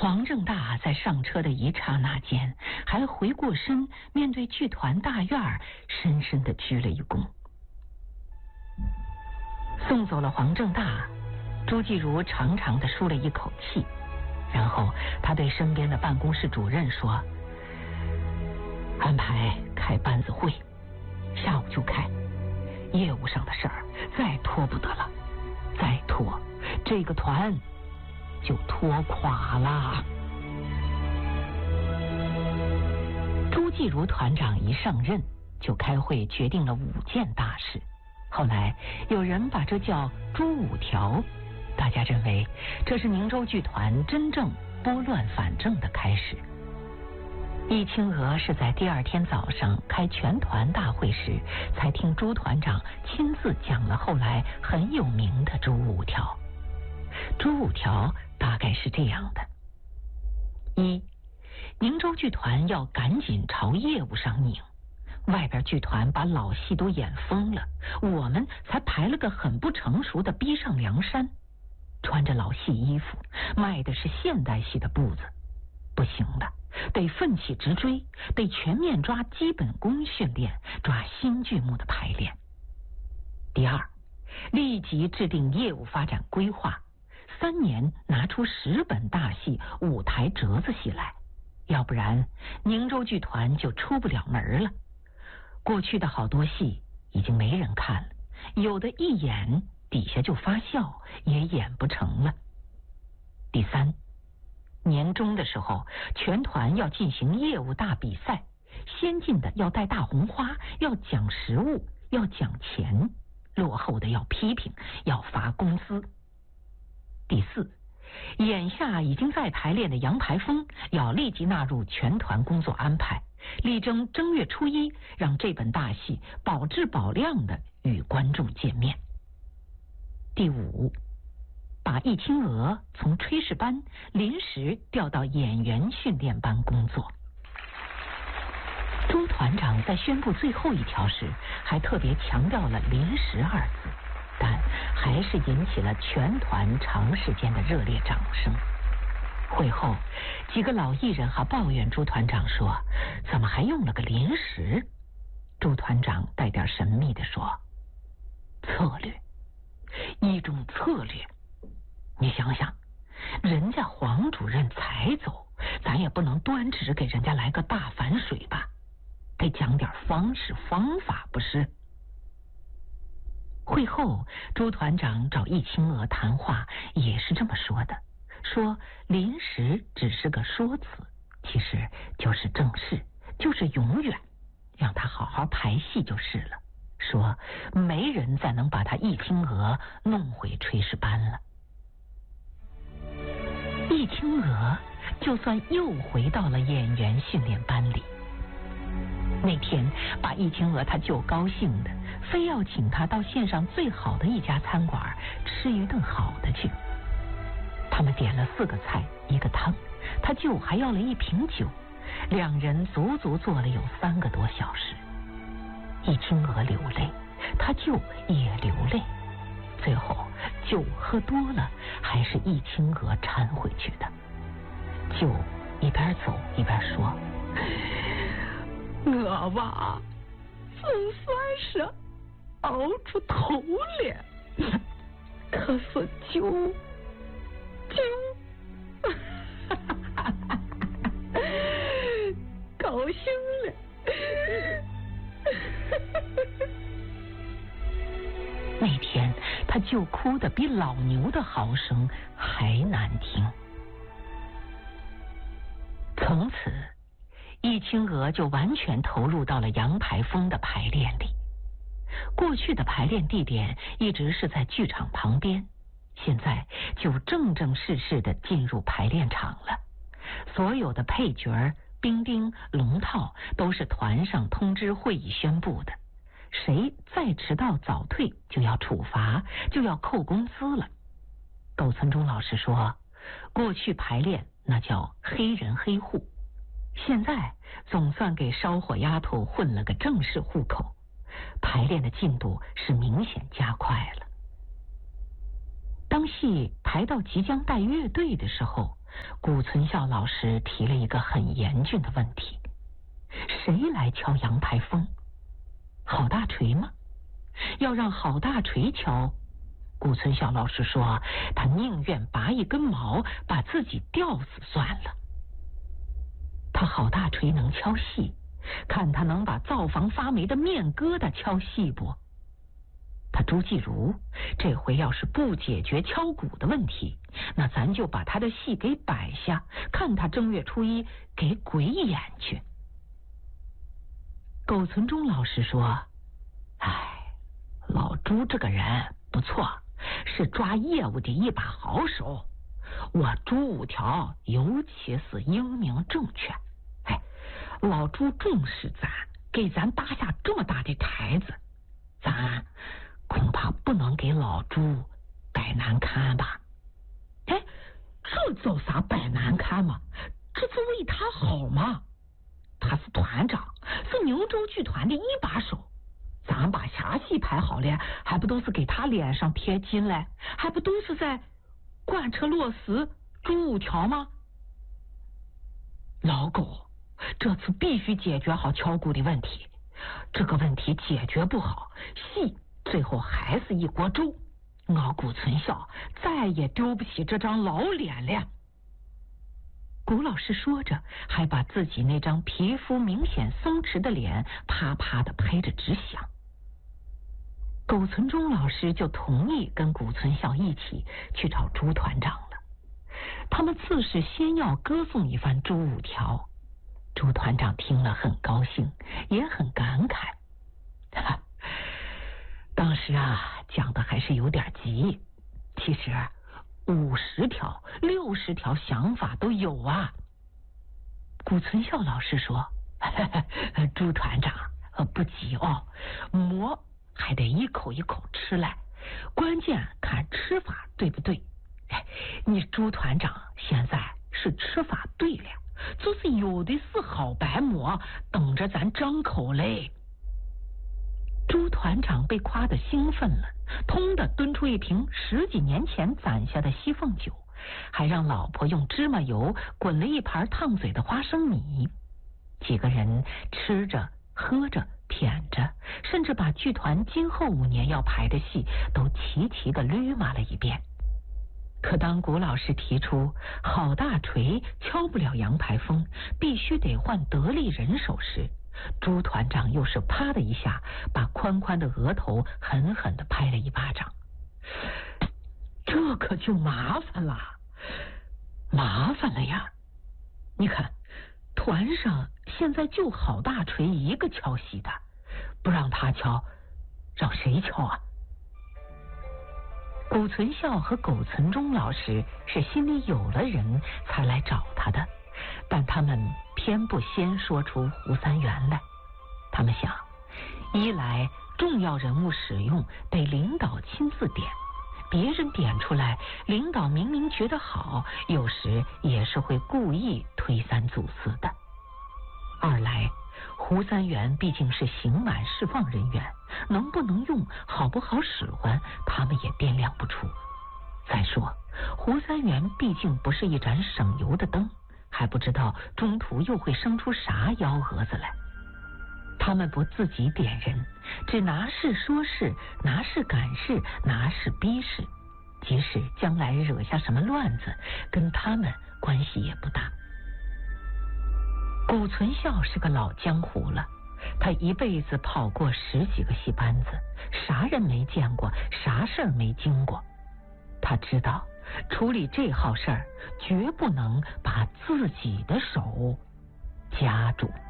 黄正大在上车的一刹那间，还回过身面对剧团大院，深深地鞠了一躬。送走了黄正大，朱继如长长地舒了一口气，然后他对身边的办公室主任说：安排开班子会，下午就开，业务上的事儿再拖不得了，再拖这个团就拖垮了。朱继如团长一上任就开会决定了5件大事，后来有人把这叫朱5条，大家认为这是宁州剧团真正拨乱反正的开始。易清娥是在第2天早上开全团大会时，才听朱团长亲自讲了后来很有名的朱5条。朱5条大概是这样的：一，宁州剧团要赶紧朝业务上拧，外边剧团把老戏都演疯了，我们才排了个很不成熟的逼上梁山，穿着老戏衣服，迈的是现代戏的步子，不行的，得奋起直追，得全面抓基本功训练，抓新剧目的排练。第二，立即制定业务发展规划，3年拿出10本大戏、5台折子戏来，要不然宁州剧团就出不了门了。过去的好多戏已经没人看了，有的一演底下就发笑，也演不成了。第三，年终的时候，全团要进行业务大比赛，先进的要带大红花，要奖实物，要奖钱，落后的要批评，要发工资。第四，眼下已经在排练的杨排风要立即纳入全团工作安排，力争正月初1让这本大戏保质保量的与观众见面。第五，把易清娥从炊事班临时调到演员训练班工作。朱团长在宣布最后1条时，还特别强调了临时2字，但还是引起了全团长时间的热烈掌声。会后，几个老艺人还抱怨朱团长说：“怎么还用了个临时？”朱团长带点神秘地说：“策略，一种策略。你想想，人家黄主任才走，咱也不能端直给人家来个大反水吧，得讲点方式方法，不是？”会后，朱团长找易清娥谈话也是这么说的，说临时只是个说辞，其实就是正事，就是永远，让他好好排戏就是了，说没人再能把他易清娥弄回炊事班了。易清娥就算又回到了演员训练班里。那天把易清娥他就高兴的，非要请他到县上最好的一家餐馆吃一顿好的去。他们点了4个菜1个汤，他舅还要了1瓶酒，2人足足坐了有3个多小时。易清娥流泪，他舅也流泪，最后酒喝多了，还是易清娥搀回去的。舅一边走一边说：“我吧，总算是熬出头了，可是就高兴了。”那天他就哭得比老牛的嚎声还难听。从此易清娥就完全投入到了杨排风的排练里。过去的排练地点一直是在剧场旁边，现在就正正式式的进入排练场了。所有的配角、兵丁、龙套都是团上通知会议宣布的，谁再迟到早退就要处罚，就要扣工资了。窦存忠老师说，过去排练那叫黑人黑户，现在总算给烧火丫头混了个正式户口，排练的进度是明显加快了。当戏排到即将带乐队的时候， 谷存孝老师提了一个很严峻的问题：谁来敲羊排风？郝大锤吗？要让郝大锤敲，谷存孝老师说他宁愿拔一根毛把自己吊死算了。他郝大锤能敲细，看他能把灶房发霉的面疙瘩敲细不？他朱继儒这回要是不解决敲鼓的问题，那咱就把他的戏给摆下，看他正月初一给鬼演去。苟存忠老师说：哎，老朱这个人不错，是抓业务的一把好手，我朱五条尤其是英明正确。哎，老朱重视咱，给咱搭下这么大的台子，咱恐怕不能给老朱摆难堪吧？哎，这叫啥摆难堪嘛？这是为他好嘛？他是团长，是宁州剧团的一把手，咱把下戏排好了，还不都是给他脸上贴金嘞？还不都是在贯彻落实朱五条吗？老狗，这次必须解决好敲鼓的问题，这个问题解决不好，戏最后还是一锅粥，我谷存孝再也丢不起这张老脸了。谷老师说着，还把自己那张皮肤明显松弛的脸啪啪的拍着直响。苟存忠老师就同意跟谷存孝一起去找朱团长了。他们自是先要歌颂一番朱五条，朱团长听了很高兴，也很感慨。当时讲的还是有点急，其实50条、60条想法都有啊。谷存孝老师说：朱团长不急哦，馍还得一口一口吃来，关键看吃法对不对。你朱团长现在是吃法对了，就是有的是好白馍等着咱张口嘞。朱团长被夸得兴奋了，通的端出一瓶10几年前攒下的西凤酒，还让老婆用芝麻油滚了一盘烫嘴的花生米。几个人吃着喝着谝着，甚至把剧团今后5年要排的戏都齐齐的捋码了一遍。可当谷老师提出郝大锤敲不了羊排风，必须得换得力人手时，朱团长又是啪的一下把宽宽的额头狠狠地拍了一巴掌。这可就麻烦了，麻烦了呀！你看，团上现在就郝大锤一个敲戏的，不让他敲，让谁敲啊？谷存孝和苟存忠老师是心里有了人才来找他的，但他们偏不先说出胡三元来。他们想，一来重要人物使用得领导亲自点，别人点出来，领导明明觉得好，有时也是会故意推三阻四的。二来胡三元毕竟是刑满释放人员，能不能用，好不好使唤，他们也掂量不出。再说胡三元毕竟不是一盏省油的灯，还不知道中途又会生出啥幺蛾子来。他们不自己点人，只拿事说事，拿事赶事，拿事逼事，即使将来惹下什么乱子，跟他们关系也不大。谷存孝是个老江湖了，他一辈子跑过10几个戏班子，啥人没见过，啥事儿没经过。他知道处理这号事儿，绝不能把自己的手夹住。